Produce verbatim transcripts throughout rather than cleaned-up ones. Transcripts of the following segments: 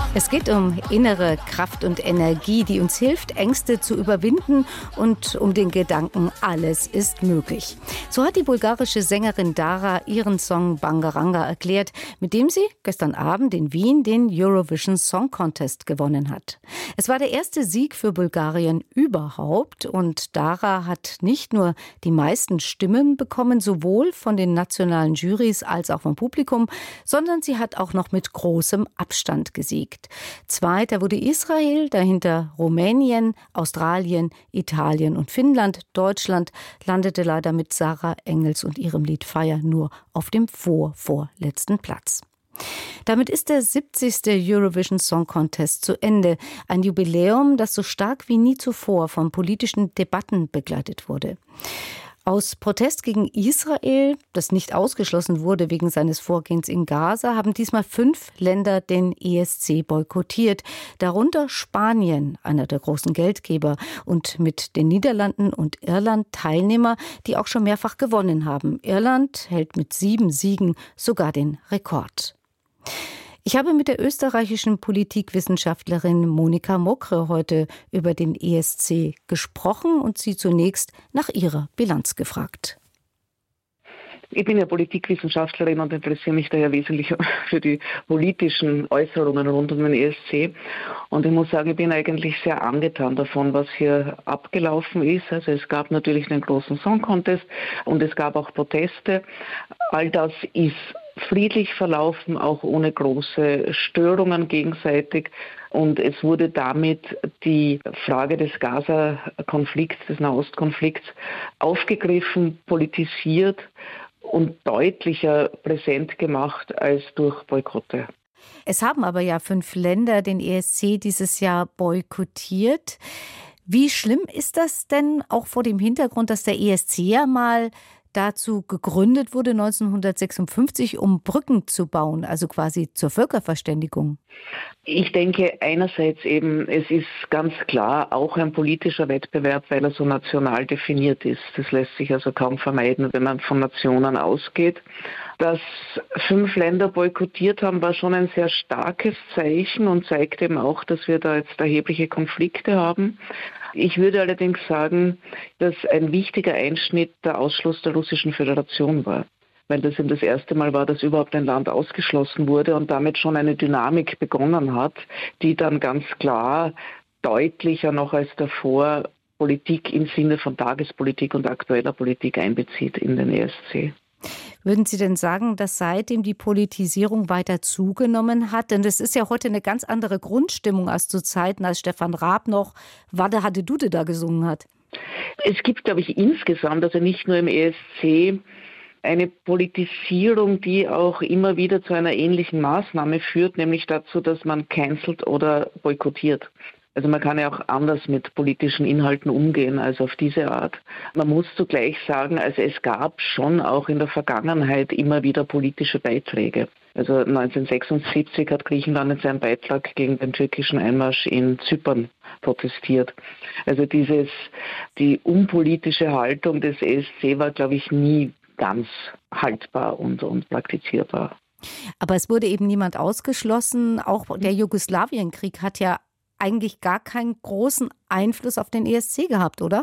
Es geht um innere Kraft und Energie, die uns hilft, Ängste zu überwinden und um den Gedanken, alles ist möglich. So hat die bulgarische Sängerin Dara ihren Song Bangaranga erklärt, mit dem sie gestern Abend in Wien den Eurovision Song Contest gewonnen hat. Es war der erste Sieg für Bulgarien überhaupt und Dara hat nicht nur die meisten Stimmen bekommen, sowohl von den nationalen Jurys als auch vom Publikum, sondern sie hat auch noch mit großem Abstand gesiegt. Zweiter wurde Israel, dahinter Rumänien, Australien, Italien und Finnland. Deutschland landete leider mit Sarah Engels und ihrem Lied Fire nur auf dem vorvorletzten Platz. Damit ist der siebzigste Eurovision Song Contest zu Ende. Ein Jubiläum, das so stark wie nie zuvor von politischen Debatten begleitet wurde. Aus Protest gegen Israel, das nicht ausgeschlossen wurde wegen seines Vorgehens in Gaza, haben diesmal fünf Länder den E S C boykottiert. Darunter Spanien, einer der großen Geldgeber, und mit den Niederlanden und Irland Teilnehmer, die auch schon mehrfach gewonnen haben. Irland hält mit sieben Siegen sogar den Rekord. Ich habe mit der österreichischen Politikwissenschaftlerin Monika Mokre heute über den E S C gesprochen und sie zunächst nach ihrer Bilanz gefragt. Ich bin ja Politikwissenschaftlerin und interessiere mich daher wesentlich für die politischen Äußerungen rund um den E S C. Und ich muss sagen, ich bin eigentlich sehr angetan davon, was hier abgelaufen ist. Also es gab natürlich den großen Song Contest und es gab auch Proteste. All das ist friedlich verlaufen, auch ohne große Störungen gegenseitig. Und es wurde damit die Frage des Gaza-Konflikts, des Nahostkonflikts aufgegriffen, politisiert und deutlicher präsent gemacht als durch Boykotte. Es haben aber ja fünf Länder den E S C dieses Jahr boykottiert. Wie schlimm ist das denn auch vor dem Hintergrund, dass der E S C ja mal dazu gegründet wurde neunzehnhundertsechsundfünfzig, um Brücken zu bauen, also quasi zur Völkerverständigung? Ich denke einerseits eben, es ist ganz klar auch ein politischer Wettbewerb, weil er so national definiert ist. Das lässt sich also kaum vermeiden, wenn man von Nationen ausgeht. Dass fünf Länder boykottiert haben, war schon ein sehr starkes Zeichen und zeigt eben auch, dass wir da jetzt erhebliche Konflikte haben. Ich würde allerdings sagen, dass ein wichtiger Einschnitt der Ausschluss der Russischen Föderation war, weil das eben das erste Mal war, dass überhaupt ein Land ausgeschlossen wurde und damit schon eine Dynamik begonnen hat, die dann ganz klar deutlicher noch als davor Politik im Sinne von Tagespolitik und aktueller Politik einbezieht in den E S C. Würden Sie denn sagen, dass seitdem die Politisierung weiter zugenommen hat? Denn das ist ja heute eine ganz andere Grundstimmung als zu Zeiten, als Stefan Raab noch Wadde Hadde Dudde da gesungen hat. Es gibt, glaube ich, insgesamt, also nicht nur im E S C, eine Politisierung, die auch immer wieder zu einer ähnlichen Maßnahme führt, nämlich dazu, dass man cancelt oder boykottiert. Also man kann ja auch anders mit politischen Inhalten umgehen als auf diese Art. Man muss zugleich sagen, also es gab schon auch in der Vergangenheit immer wieder politische Beiträge. Also neunzehnhundertsechsundsiebzig hat Griechenland in seinem Beitrag gegen den türkischen Einmarsch in Zypern protestiert. Also dieses, die unpolitische Haltung des E S C war, glaube ich, nie ganz haltbar und, und praktizierbar. Aber es wurde eben niemand ausgeschlossen. Auch der Jugoslawienkrieg hat ja eigentlich gar keinen großen Einfluss auf den E S C gehabt, oder?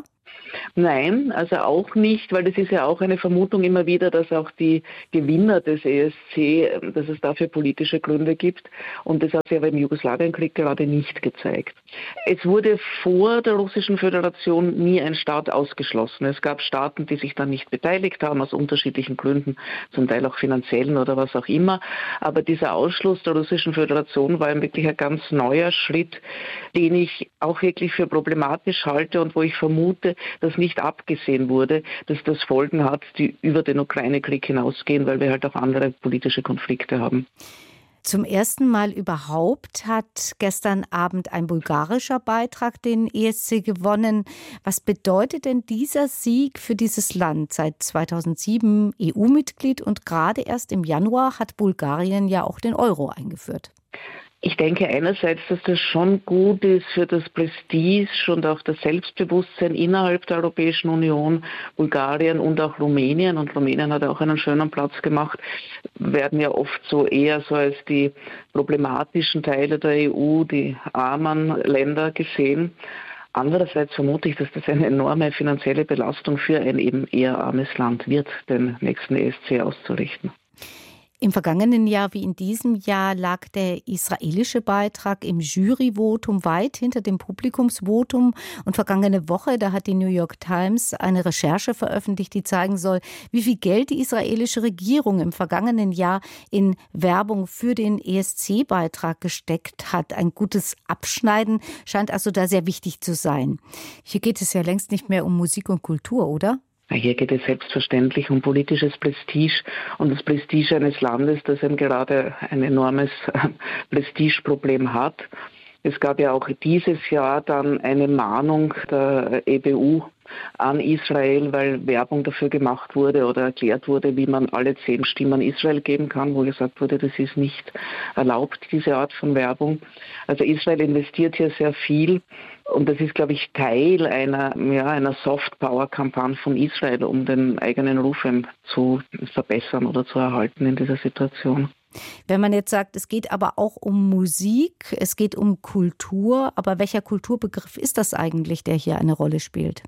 Nein, also auch nicht, weil das ist ja auch eine Vermutung immer wieder, dass auch die Gewinner des E S C, dass es dafür politische Gründe gibt. Und das hat sich aber im Jugoslawienkrieg gerade nicht gezeigt. Es wurde vor der Russischen Föderation nie ein Staat ausgeschlossen. Es gab Staaten, die sich dann nicht beteiligt haben, aus unterschiedlichen Gründen, zum Teil auch finanziellen oder was auch immer. Aber dieser Ausschluss der Russischen Föderation war wirklich ein ganz neuer Schritt, den ich auch wirklich für problematisch halte und wo ich vermute, dass nicht abgesehen wurde, dass das Folgen hat, die über den Ukraine-Krieg hinausgehen, weil wir halt auch andere politische Konflikte haben. Zum ersten Mal überhaupt hat gestern Abend ein bulgarischer Beitrag den E S C gewonnen. Was bedeutet denn dieser Sieg für dieses Land? Seit zweitausendsieben E U-Mitglied und gerade erst im Januar hat Bulgarien ja auch den Euro eingeführt. Ich denke einerseits, dass das schon gut ist für das Prestige und auch das Selbstbewusstsein innerhalb der Europäischen Union. Bulgarien und auch Rumänien, und Rumänien hat auch einen schönen Platz gemacht, werden ja oft so eher so als die problematischen Teile der E U, die armen Länder gesehen. Andererseits vermute ich, dass das eine enorme finanzielle Belastung für ein eben eher armes Land wird, den nächsten E S C auszurichten. Im vergangenen Jahr wie in diesem Jahr lag der israelische Beitrag im Juryvotum weit hinter dem Publikumsvotum. Und vergangene Woche, da hat die New York Times eine Recherche veröffentlicht, die zeigen soll, wie viel Geld die israelische Regierung im vergangenen Jahr in Werbung für den E S C-Beitrag gesteckt hat. Ein gutes Abschneiden scheint also da sehr wichtig zu sein. Hier geht es ja längst nicht mehr um Musik und Kultur, oder? Hier geht es selbstverständlich um politisches Prestige und das Prestige eines Landes, das eben gerade ein enormes Prestigeproblem hat. Es gab ja auch dieses Jahr dann eine Mahnung der E B U an Israel, weil Werbung dafür gemacht wurde oder erklärt wurde, wie man alle zehn Stimmen Israel geben kann, wo gesagt wurde, das ist nicht erlaubt, diese Art von Werbung. Also Israel investiert hier sehr viel. Und das ist, glaube ich, Teil einer, ja, einer Soft-Power-Kampagne von Israel, um den eigenen Ruf zu verbessern oder zu erhalten in dieser Situation. Wenn man jetzt sagt, es geht aber auch um Musik, es geht um Kultur, aber welcher Kulturbegriff ist das eigentlich, der hier eine Rolle spielt?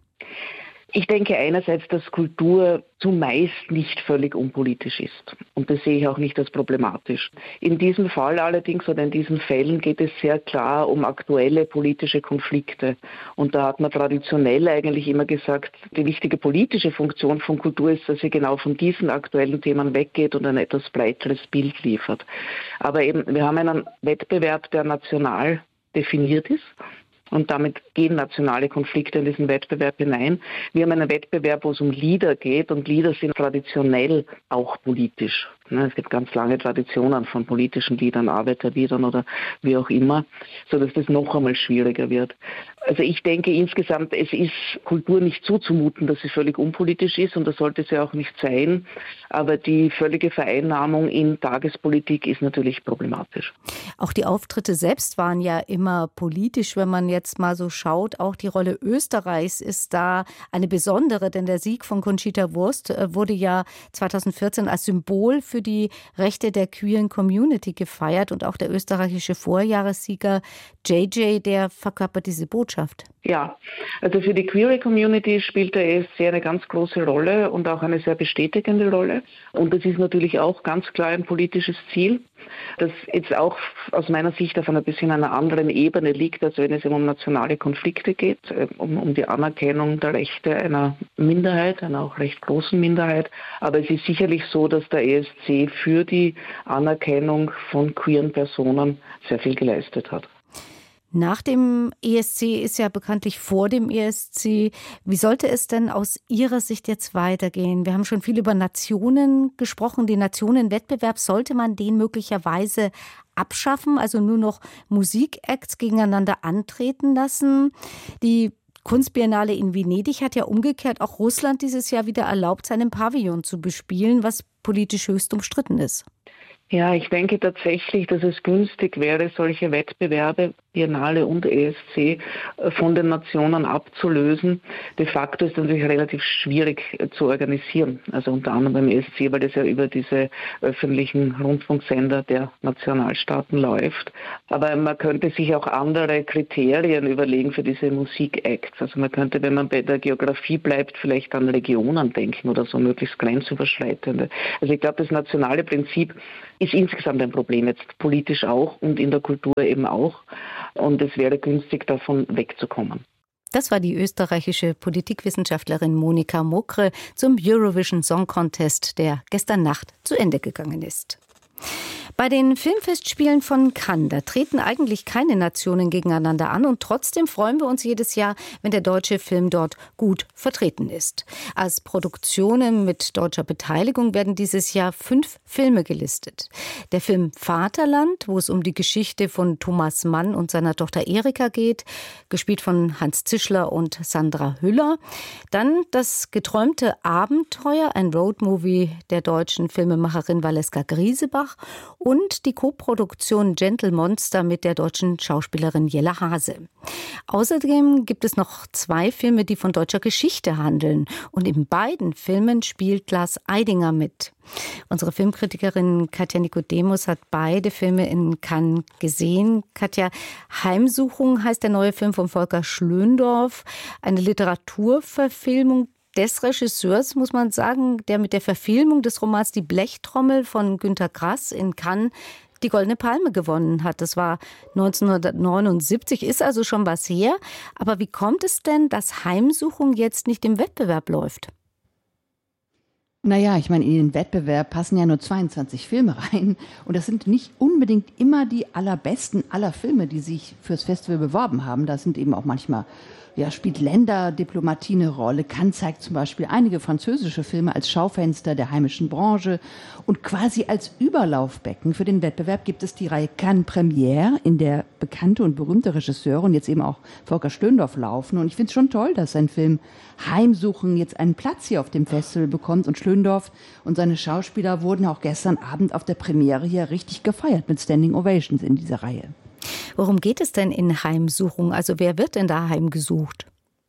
Ich denke einerseits, dass Kultur zumeist nicht völlig unpolitisch ist. Und das sehe ich auch nicht als problematisch. In diesem Fall allerdings oder in diesen Fällen geht es sehr klar um aktuelle politische Konflikte. Und da hat man traditionell eigentlich immer gesagt, die wichtige politische Funktion von Kultur ist, dass sie genau von diesen aktuellen Themen weggeht und ein etwas breiteres Bild liefert. Aber eben, wir haben einen Wettbewerb, der national definiert ist. Und damit gehen nationale Konflikte in diesen Wettbewerb hinein. Wir haben einen Wettbewerb, wo es um Lieder geht, und Lieder sind traditionell auch politisch. Es gibt ganz lange Traditionen von politischen Liedern, Arbeiterliedern oder wie auch immer, sodass das noch einmal schwieriger wird. Also ich denke insgesamt, es ist Kultur nicht zuzumuten, dass sie völlig unpolitisch ist, und das sollte sie auch nicht sein. Aber die völlige Vereinnahmung in Tagespolitik ist natürlich problematisch. Auch die Auftritte selbst waren ja immer politisch, wenn man jetzt mal so schaut. Auch die Rolle Österreichs ist da eine besondere, denn der Sieg von Conchita Wurst wurde ja zweitausendvierzehn als Symbol für die Rechte der queeren Community gefeiert, und auch der österreichische Vorjahressieger J J, der verkörpert diese Botschaft. Ja, also für die queere Community spielt der E S C eine ganz große Rolle und auch eine sehr bestätigende Rolle. Und das ist natürlich auch ganz klar ein politisches Ziel, das jetzt auch aus meiner Sicht auf einer bisschen einer anderen Ebene liegt, als wenn es um nationale Konflikte geht, um, um die Anerkennung der Rechte einer Minderheit, einer auch recht großen Minderheit. Aber es ist sicherlich so, dass der E S C für die Anerkennung von queeren Personen sehr viel geleistet hat. Nach dem E S C ist ja bekanntlich vor dem E S C. Wie sollte es denn aus Ihrer Sicht jetzt weitergehen? Wir haben schon viel über Nationen gesprochen. Den Nationenwettbewerb, sollte man den möglicherweise abschaffen, also nur noch Musikacts gegeneinander antreten lassen? Die Kunstbiennale in Venedig hat ja umgekehrt auch Russland dieses Jahr wieder erlaubt, seinen Pavillon zu bespielen, was politisch höchst umstritten ist. Ja, ich denke tatsächlich, dass es günstig wäre, solche Wettbewerbe, Biennale und E S C, von den Nationen abzulösen. De facto ist es natürlich relativ schwierig zu organisieren, also unter anderem beim E S C, weil das ja über diese öffentlichen Rundfunksender der Nationalstaaten läuft. Aber man könnte sich auch andere Kriterien überlegen für diese Musikacts. Also man könnte, wenn man bei der Geografie bleibt, vielleicht an Regionen denken oder so, möglichst grenzüberschreitende. Also ich glaube, das nationale Prinzip ist insgesamt ein Problem, jetzt politisch auch und in der Kultur eben auch. Und es wäre günstig, davon wegzukommen. Das war die österreichische Politikwissenschaftlerin Monika Mokre zum Eurovision Song Contest, der gestern Nacht zu Ende gegangen ist. Bei den Filmfestspielen von Cannes, da treten eigentlich keine Nationen gegeneinander an, und trotzdem freuen wir uns jedes Jahr, wenn der deutsche Film dort gut vertreten ist. Als Produktionen mit deutscher Beteiligung werden dieses Jahr fünf Filme gelistet. Der Film Vaterland, wo es um die Geschichte von Thomas Mann und seiner Tochter Erika geht, gespielt von Hans Zischler und Sandra Hüller. Dann Das geträumte Abenteuer, ein Roadmovie der deutschen Filmemacherin Valeska Griesebach. und die Koproduktion Gentle Monster mit der deutschen Schauspielerin Jelle Hase. Außerdem gibt es noch zwei Filme, die von deutscher Geschichte handeln. Und in beiden Filmen spielt Lars Eidinger mit. Unsere Filmkritikerin Katja Nicodemus hat beide Filme in Cannes gesehen. Katja, Heimsuchung heißt der neue Film von Volker Schlöndorff, eine Literaturverfilmung des Regisseurs, muss man sagen, der mit der Verfilmung des Romans Die Blechtrommel von Günter Grass in Cannes die Goldene Palme gewonnen hat. Das war neunzehnhundertneunundsiebzig, ist also schon was her. Aber wie kommt es denn, dass Heimsuchung jetzt nicht im Wettbewerb läuft? Naja, ich meine, in den Wettbewerb passen ja nur zweiundzwanzig Filme rein. Und das sind nicht unbedingt immer die allerbesten aller Filme, die sich fürs Festival beworben haben. Da sind eben auch manchmal, ja, spielt Länderdiplomatie eine Rolle. Cannes zeigt zum Beispiel einige französische Filme als Schaufenster der heimischen Branche. Und quasi als Überlaufbecken für den Wettbewerb gibt es die Reihe Cannes Premiere, in der bekannte und berühmte Regisseure und jetzt eben auch Volker Schlöndorff laufen. Und ich finde es schon toll, dass sein Film Heimsuchen jetzt einen Platz hier auf dem Festival bekommt. Und Schlöndorff und seine Schauspieler wurden auch gestern Abend auf der Premiere hier richtig gefeiert mit Standing Ovations in dieser Reihe. Worum geht es denn in Heimsuchung? Also wer wird denn da heimgesucht?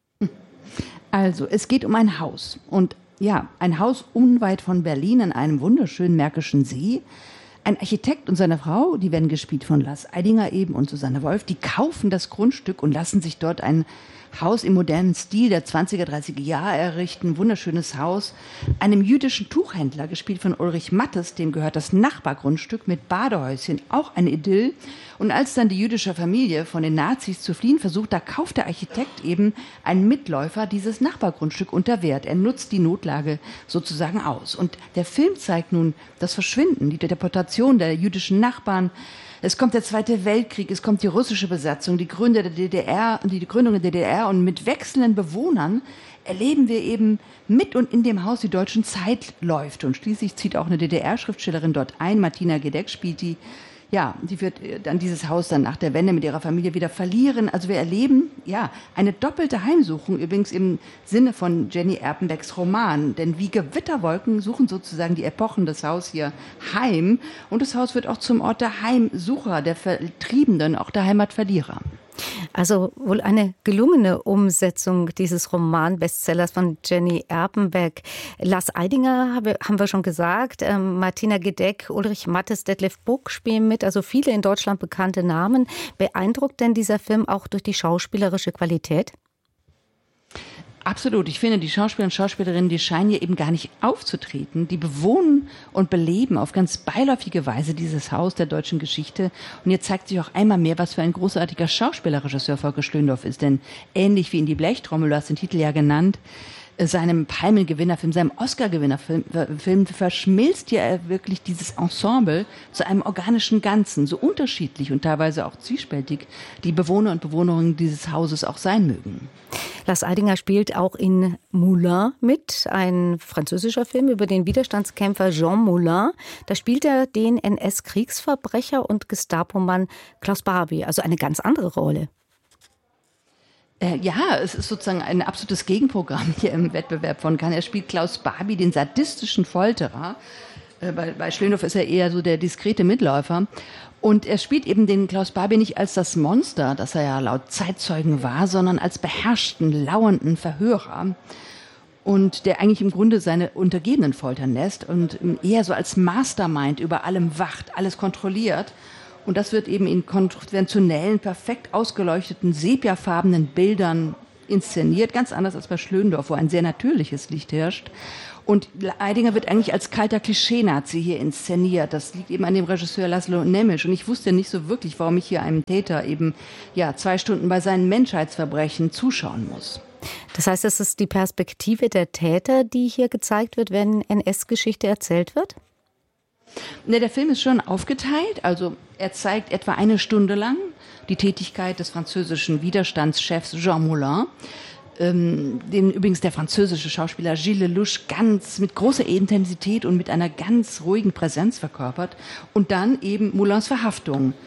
Also es geht um ein Haus. Und ja, ein Haus unweit von Berlin an einem wunderschönen Märkischen See. Ein Architekt und seine Frau, die werden gespielt von Lars Eidinger eben und Susanne Wolf, die kaufen das Grundstück und lassen sich dort ein Haus im modernen Stil der zwanziger, dreißiger Jahre errichten. Wunderschönes Haus. Einem jüdischen Tuchhändler, gespielt von Ulrich Mattes, dem gehört das Nachbargrundstück mit Badehäuschen, auch eine Idyll. Und als dann die jüdische Familie von den Nazis zu fliehen versucht, da kauft der Architekt eben einen Mitläufer dieses Nachbargrundstück unter Wert. Er nutzt die Notlage sozusagen aus. Und der Film zeigt nun das Verschwinden, die Deportation der jüdischen Nachbarn. Es kommt der Zweite Weltkrieg, es kommt die russische Besatzung, die Gründung der D D R, die Gründung der D D R und mit wechselnden Bewohnern erleben wir eben mit und in dem Haus die deutschen Zeitläufe. Und schließlich zieht auch eine D D R-Schriftstellerin dort ein, Martina Gedeck spielt die. Ja, die wird dann dieses Haus dann nach der Wende mit ihrer Familie wieder verlieren. Also wir erleben, ja, eine doppelte Heimsuchung, übrigens im Sinne von Jenny Erpenbecks Roman. Denn wie Gewitterwolken suchen sozusagen die Epochen das Haus hier heim. Und das Haus wird auch zum Ort der Heimsucher, der Vertriebenen, auch der Heimatverlierer. Also wohl eine gelungene Umsetzung dieses Roman-Bestsellers von Jenny Erpenbeck. Lars Eidinger habe, haben wir schon gesagt, ähm, Martina Gedeck, Ulrich Mattes, Detlef Buck spielen mit, also viele in Deutschland bekannte Namen. Beeindruckt denn dieser Film auch durch die schauspielerische Qualität? Absolut. Ich finde, die Schauspieler und Schauspielerinnen, die scheinen hier eben gar nicht aufzutreten. Die bewohnen und beleben auf ganz beiläufige Weise dieses Haus der deutschen Geschichte. Und hier zeigt sich auch einmal mehr, was für ein großartiger Schauspielerregisseur Volker Schlöndorff ist. Denn ähnlich wie in Die Blechtrommel, du hast den Titel ja genannt, seinem Palmengewinnerfilm, seinem Oscar-Gewinnerfilm Film, verschmilzt ja wirklich dieses Ensemble zu einem organischen Ganzen, so unterschiedlich und teilweise auch zwiespältig die Bewohner und Bewohnerinnen dieses Hauses auch sein mögen. Lars Eidinger spielt auch in Moulin mit, ein französischer Film über den Widerstandskämpfer Jean Moulin. Da spielt er den N S-Kriegsverbrecher und Gestapo-Mann Klaus Barbie, also eine ganz andere Rolle. Ja, es ist sozusagen ein absolutes Gegenprogramm hier im Wettbewerb von Cannes. Er spielt Klaus Barbie, den sadistischen Folterer. Bei, bei Schlöndorff ist er eher so der diskrete Mitläufer. Und er spielt eben den Klaus Barbie nicht als das Monster, das er ja laut Zeitzeugen war, sondern als beherrschten, lauernden Verhörer. Und der eigentlich im Grunde seine Untergebenen foltern lässt und eher so als Mastermind über allem wacht, alles kontrolliert. Und das wird eben in konventionellen, perfekt ausgeleuchteten, sepiafarbenen Bildern inszeniert. Ganz anders als bei Schlöndorff, wo ein sehr natürliches Licht herrscht. Und Eidinger wird eigentlich als kalter Klischee-Nazi hier inszeniert. Das liegt eben an dem Regisseur Laszlo Nemes. Und ich wusste nicht so wirklich, warum ich hier einem Täter eben ja zwei Stunden bei seinen Menschheitsverbrechen zuschauen muss. Das heißt, es ist die Perspektive der Täter, die hier gezeigt wird, wenn N S-Geschichte erzählt wird? Ne, der Film ist schon aufgeteilt. Also er zeigt etwa eine Stunde lang die Tätigkeit des französischen Widerstandschefs Jean Moulin, ähm, den übrigens der französische Schauspieler Gilles Lelouch ganz mit großer Intensität und mit einer ganz ruhigen Präsenz verkörpert. Und dann eben Moulins Verhaftung.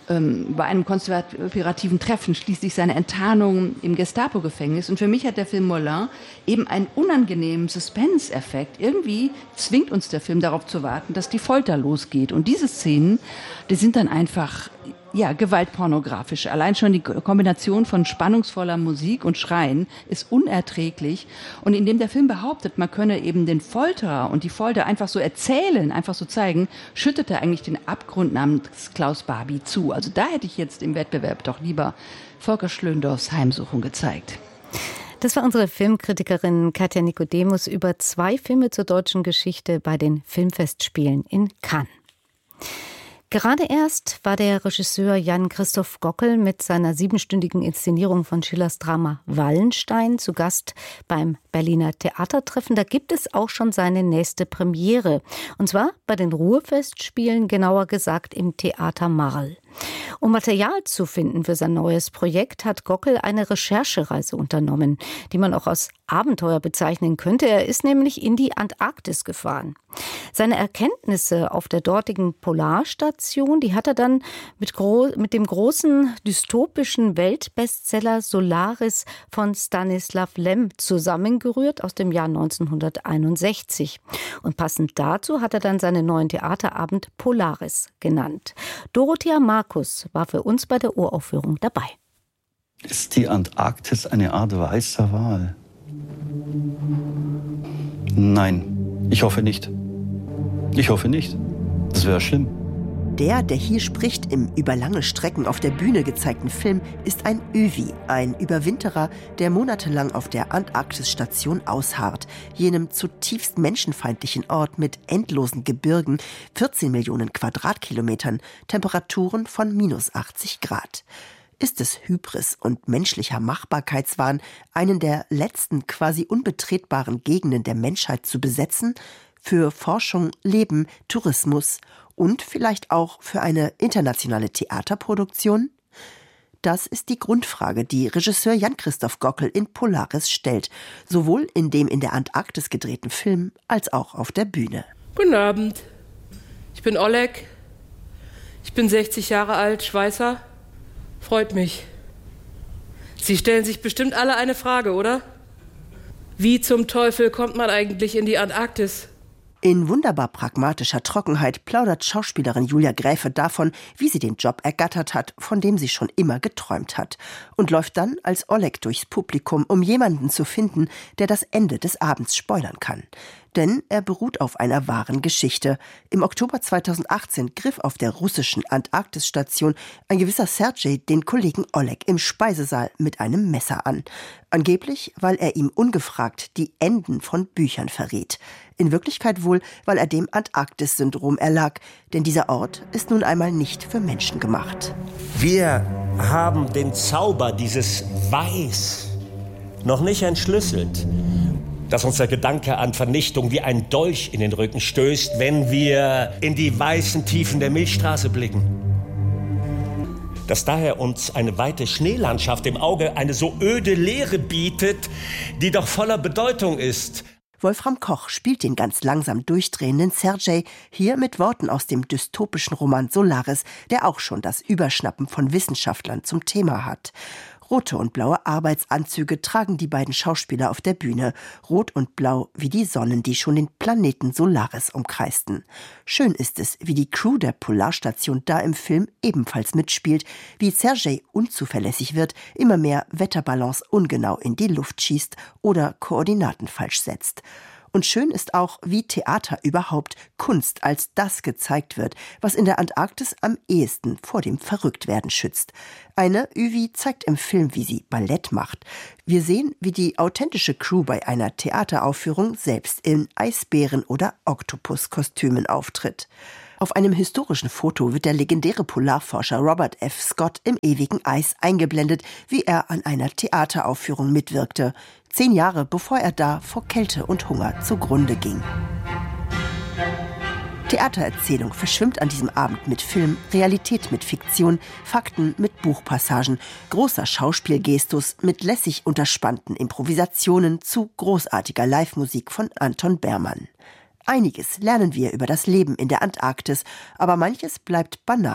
ähm, bei einem konspirativen Treffen, schließlich seine Enttarnung im Gestapo-Gefängnis. Und für mich hat der Film Moulin eben einen unangenehmen Suspense-Effekt. Irgendwie zwingt uns der Film darauf zu warten, dass die Folter losgeht. Und diese Szenen, die sind dann einfach ja, gewaltpornografisch. Allein schon die Kombination von spannungsvoller Musik und Schreien ist unerträglich. Und indem der Film behauptet, man könne eben den Folterer und die Folter einfach so erzählen, einfach so zeigen, schüttet er eigentlich den Abgrund namens Klaus Barbie zu. Also da hätte ich jetzt im Wettbewerb doch lieber Volker Schlöndorffs Heimsuchung gezeigt. Das war unsere Filmkritikerin Katja Nikodemus über zwei Filme zur deutschen Geschichte bei den Filmfestspielen in Cannes. Gerade erst war der Regisseur Jan-Christoph Gockel mit seiner siebenstündigen Inszenierung von Schillers Drama Wallenstein zu Gast beim Berliner Theatertreffen. Da gibt es auch schon seine nächste Premiere. Und zwar bei den Ruhrfestspielen, genauer gesagt im Theater Marl. Um Material zu finden für sein neues Projekt, hat Gockel eine Recherchereise unternommen, die man auch als Abenteuer bezeichnen könnte. Er ist nämlich in die Antarktis gefahren. Seine Erkenntnisse auf der dortigen Polarstation, die hat er dann mit, gro- mit dem großen dystopischen Weltbestseller Solaris von Stanislaw Lem zusammengerührt aus dem Jahr neunzehnhunderteinundsechzig. Und passend dazu hat er dann seinen neuen Theaterabend Polaris genannt. Dorothea Markus war für uns bei der Uraufführung dabei. Ist die Antarktis eine Art weißer Wal? Nein, ich hoffe nicht. Ich hoffe nicht. Das wäre schlimm. Der, der hier spricht, im über lange Strecken auf der Bühne gezeigten Film, ist ein Övi, ein Überwinterer, der monatelang auf der Antarktisstation ausharrt, jenem zutiefst menschenfeindlichen Ort mit endlosen Gebirgen, vierzehn Millionen Quadratkilometern, Temperaturen von minus achtzig Grad. Ist es Hybris und menschlicher Machbarkeitswahn, einen der letzten quasi unbetretbaren Gegenden der Menschheit zu besetzen, für Forschung, Leben, Tourismus und vielleicht auch für eine internationale Theaterproduktion? Das ist die Grundfrage, die Regisseur Jan-Christoph Gockel in Polaris stellt, sowohl in dem in der Antarktis gedrehten Film als auch auf der Bühne. Guten Abend, ich bin Oleg, ich bin sechzig Jahre alt, Schweißer. Freut mich. Sie stellen sich bestimmt alle eine Frage, oder? Wie zum Teufel kommt man eigentlich in die Antarktis? In wunderbar pragmatischer Trockenheit plaudert Schauspielerin Julia Gräfe davon, wie sie den Job ergattert hat, von dem sie schon immer geträumt hat. Und läuft dann als Oleg durchs Publikum, um jemanden zu finden, der das Ende des Abends spoilern kann. Denn er beruht auf einer wahren Geschichte. Im Oktober zweitausendachtzehn griff auf der russischen Antarktisstation ein gewisser Sergej den Kollegen Oleg im Speisesaal mit einem Messer an. Angeblich, weil er ihm ungefragt die Enden von Büchern verriet. In Wirklichkeit wohl, weil er dem Antarktis-Syndrom erlag. Denn dieser Ort ist nun einmal nicht für Menschen gemacht. Wir haben den Zauber dieses Weiß noch nicht entschlüsselt, dass uns der Gedanke an Vernichtung wie ein Dolch in den Rücken stößt, wenn wir in die weißen Tiefen der Milchstraße blicken. Dass daher uns eine weite Schneelandschaft im Auge eine so öde Leere bietet, die doch voller Bedeutung ist. Wolfram Koch spielt den ganz langsam durchdrehenden Sergej, hier mit Worten aus dem dystopischen Roman Solaris, der auch schon das Überschnappen von Wissenschaftlern zum Thema hat. Rote und blaue Arbeitsanzüge tragen die beiden Schauspieler auf der Bühne. Rot und blau wie die Sonnen, die schon den Planeten Solaris umkreisten. Schön ist es, wie die Crew der Polarstation da im Film ebenfalls mitspielt, wie Sergej unzuverlässig wird, immer mehr Wetterbalance ungenau in die Luft schießt oder Koordinaten falsch setzt. Und schön ist auch, wie Theater überhaupt, Kunst als das gezeigt wird, was in der Antarktis am ehesten vor dem Verrücktwerden schützt. Eine Övi zeigt im Film, wie sie Ballett macht. Wir sehen, wie die authentische Crew bei einer Theateraufführung selbst in Eisbären- oder Oktopuskostümen auftritt. Auf einem historischen Foto wird der legendäre Polarforscher Robert F. Scott im ewigen Eis eingeblendet, wie er an einer Theateraufführung mitwirkte. Zehn Jahre bevor er da vor Kälte und Hunger zugrunde ging. Theatererzählung verschwimmt an diesem Abend mit Film, Realität mit Fiktion, Fakten mit Buchpassagen, großer Schauspielgestus mit lässig unterspannten Improvisationen zu großartiger Live-Musik von Anton Bermann. Einiges lernen wir über das Leben in der Antarktis, aber manches bleibt banal.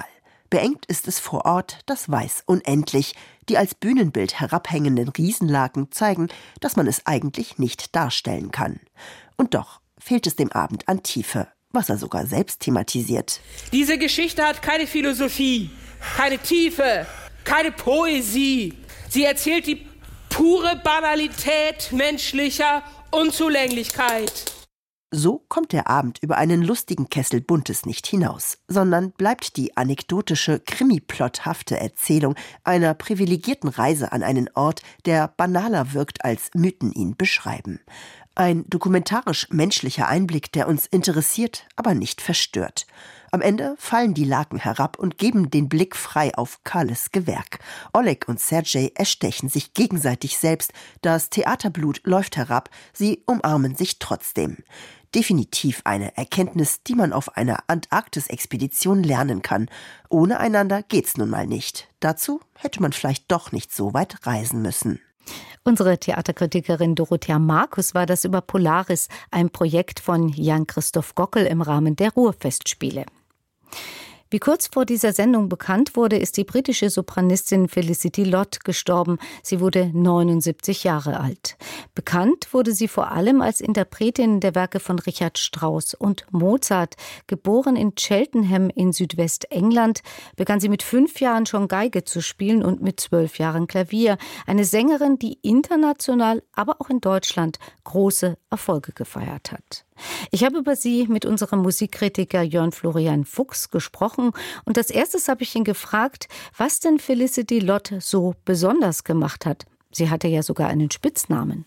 Beengt ist es vor Ort, das weiß unendlich. Die als Bühnenbild herabhängenden Riesenlaken zeigen, dass man es eigentlich nicht darstellen kann. Und doch fehlt es dem Abend an Tiefe, was er sogar selbst thematisiert. Diese Geschichte hat keine Philosophie, keine Tiefe, keine Poesie. Sie erzählt die pure Banalität menschlicher Unzulänglichkeit. So kommt der Abend über einen lustigen Kessel Buntes nicht hinaus, sondern bleibt die anekdotische, krimiplotthafte Erzählung einer privilegierten Reise an einen Ort, der banaler wirkt, als Mythen ihn beschreiben. Ein dokumentarisch-menschlicher Einblick, der uns interessiert, aber nicht verstört. Am Ende fallen die Laken herab und geben den Blick frei auf Kahles Gewerk. Oleg und Sergej erstechen sich gegenseitig selbst. Das Theaterblut läuft herab, sie umarmen sich trotzdem. Definitiv eine Erkenntnis, die man auf einer Antarktis-Expedition lernen kann. Ohne einander geht's nun mal nicht. Dazu hätte man vielleicht doch nicht so weit reisen müssen. Unsere Theaterkritikerin Dorothea Markus war das über Polaris, ein Projekt von Jan-Christoph Gockel im Rahmen der Ruhrfestspiele. Wie kurz vor dieser Sendung bekannt wurde, ist die britische Sopranistin Felicity Lott gestorben. Sie wurde neunundsiebzig Jahre alt. Bekannt wurde sie vor allem als Interpretin der Werke von Richard Strauss und Mozart. Geboren in Cheltenham in Südwestengland, begann sie mit fünf Jahren schon Geige zu spielen und mit zwölf Jahren Klavier. Eine Sängerin, die international, aber auch in Deutschland große Erfolge gefeiert hat. Ich habe über sie mit unserem Musikkritiker Jörn Florian Fuchs gesprochen und als erstes habe ich ihn gefragt, was denn Felicity Lott so besonders gemacht hat. Sie hatte ja sogar einen Spitznamen.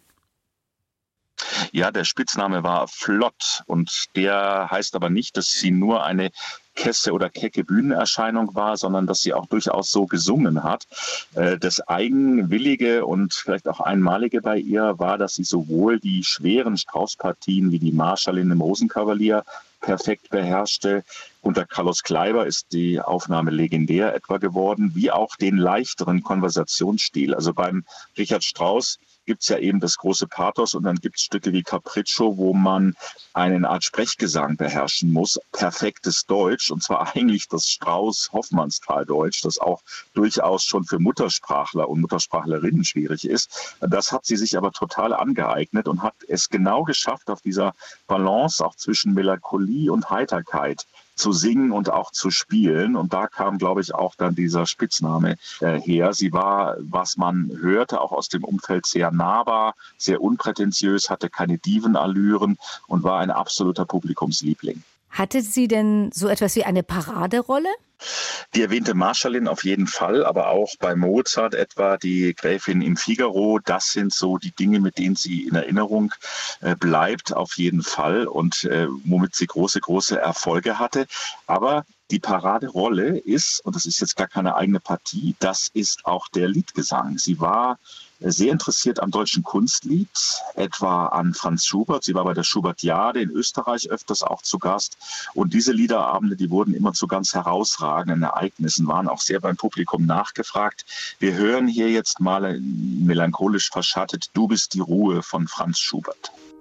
Ja, der Spitzname war Flott und der heißt aber nicht, dass sie nur eine kesse oder kecke Bühnenerscheinung war, sondern dass sie auch durchaus so gesungen hat. Das Eigenwillige und vielleicht auch Einmalige bei ihr war, dass sie sowohl die schweren Strauss-Partien wie die Marschallin im Rosenkavalier perfekt beherrschte. Unter Carlos Kleiber ist die Aufnahme legendär etwa geworden, wie auch den leichteren Konversationsstil. Also beim Richard Strauss gibt es ja eben das große Pathos und dann gibt es Stücke wie Capriccio, wo man eine Art Sprechgesang beherrschen muss. Perfektes Deutsch, und zwar eigentlich das Strauss-Hoffmannsthal-Deutsch, das auch durchaus schon für Muttersprachler und Muttersprachlerinnen schwierig ist. Das hat sie sich aber total angeeignet und hat es genau geschafft, auf dieser Balance auch zwischen Melancholie und Heiterkeit zu singen und auch zu spielen. Und da kam, glaube ich, auch dann dieser Spitzname äh, her. Sie war, was man hörte, auch aus dem Umfeld sehr nahbar, sehr unprätentiös, hatte keine Divenallüren und war ein absoluter Publikumsliebling. Hatte sie denn so etwas wie eine Paraderolle? Die erwähnte Marschallin auf jeden Fall, aber auch bei Mozart etwa die Gräfin im Figaro. Das sind so die Dinge, mit denen sie in Erinnerung äh, bleibt, auf jeden Fall, und äh, womit sie große, große Erfolge hatte. Aber die Paraderolle ist, und das ist jetzt gar keine eigene Partie, das ist auch der Liedgesang. Sie war sehr interessiert am deutschen Kunstlied, etwa an Franz Schubert. Sie war bei der Schubertiade in Österreich öfters auch zu Gast. Und diese Liederabende, die wurden immer zu ganz herausragenden Ereignissen, waren auch sehr beim Publikum nachgefragt. Wir hören hier jetzt mal melancholisch verschattet "Du bist die Ruhe" von Franz Schubert.